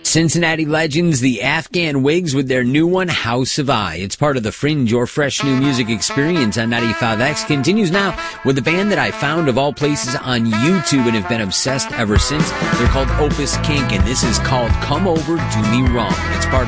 Cincinnati legends, the Afghan Wigs, with their new one, House of I. It's part of the Fringe, your fresh new music experience on 95X. Continues now with a band that I found of all places on YouTube and have been obsessed ever since. They're called Opus Kink, and this is called Come Over, Do Me Wrong. It's part